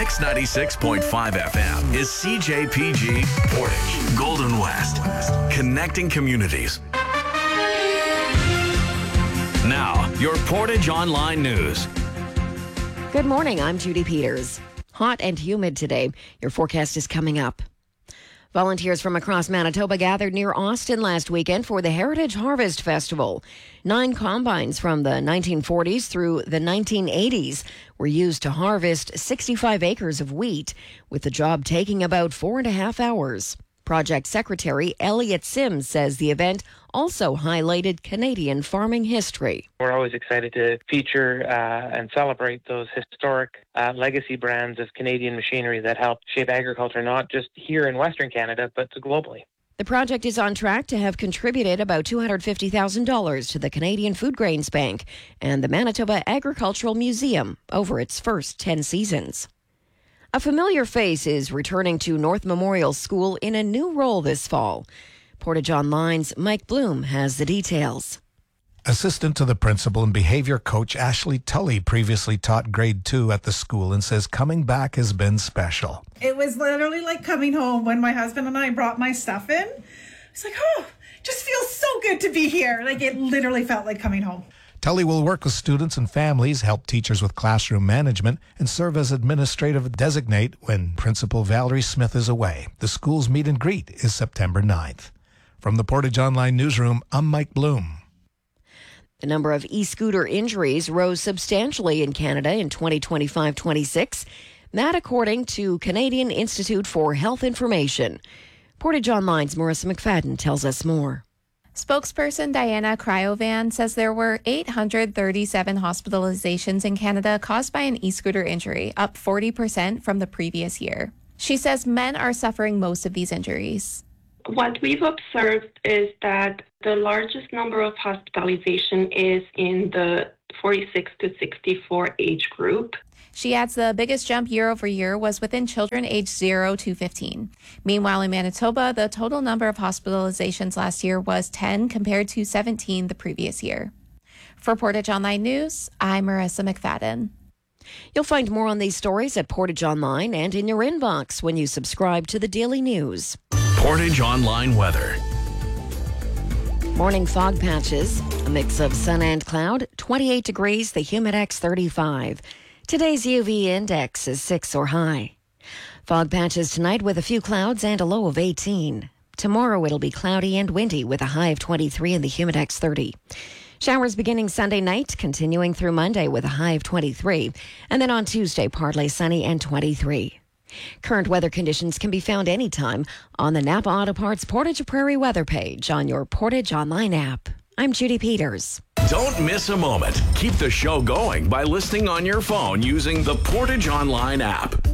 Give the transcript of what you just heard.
Mix 96.5 FM is CJPG Portage, Golden West, connecting communities. Now, your Portage Online News. Good morning, I'm Judy Peters. Hot and humid today. Your forecast is coming up. Volunteers from across Manitoba gathered near Austin last weekend for the Heritage Harvest Festival. 9 combines from the 1940s through the 1980s were used to harvest 65 acres of wheat, with the job taking about 4.5 hours. Project Secretary Elliot Sims says the event also highlighted Canadian farming history. We're always excited to feature and celebrate those historic legacy brands of Canadian machinery that helped shape agriculture not just here in Western Canada, but globally. The project is on track to have contributed about $250,000 to the Canadian Food Grains Bank and the Manitoba Agricultural Museum over its first 10 seasons. A familiar face is returning to North Memorial School in a new role this fall. Portage Online's Mike Bloom has the details. Assistant to the principal and behavior coach Ashley Tully previously taught grade 2 at the school and says coming back has been special. It was literally like coming home when my husband and I brought my stuff in. It's like, oh, just feels so good to be here. Like it literally felt like coming home. Tully will work with students and families, help teachers with classroom management, and serve as administrative designate when Principal Valerie Smith is away. The school's meet and greet is September 9th. From the Portage Online Newsroom, I'm Mike Bloom. The number of e-scooter injuries rose substantially in Canada in 2025-26. That according to Canadian Institute for Health Information. Portage Online's Marissa McFadden tells us more. Spokesperson Diana Cryovan says there were 837 hospitalizations in Canada caused by an e-scooter injury, up 40% from the previous year. She says men are suffering most of these injuries. What we've observed is that the largest number of hospitalization is in the 46 to 64 age group. She adds the biggest jump year over year was within children aged 0 to 15. Meanwhile, in Manitoba, the total number of hospitalizations last year was 10 compared to 17 the previous year. For Portage Online News, I'm Marissa McFadden. You'll find more on these stories at Portage Online and in your inbox when you subscribe to the Daily News. Portage Online weather. Morning fog patches, a mix of sun and cloud, 28 degrees, the Humidex 35. Today's UV index is 6 or high. Fog patches tonight with a few clouds and a low of 18. Tomorrow it'll be cloudy and windy with a high of 23 and the Humidex 30. Showers beginning Sunday night, continuing through Monday with a high of 23. And then on Tuesday, partly sunny and 23. Current weather conditions can be found anytime on the Napa Auto Parts Portage Prairie weather page on your Portage Online app. I'm Judy Peters. Don't miss a moment. Keep the show going by listening on your phone using the Portage Online app.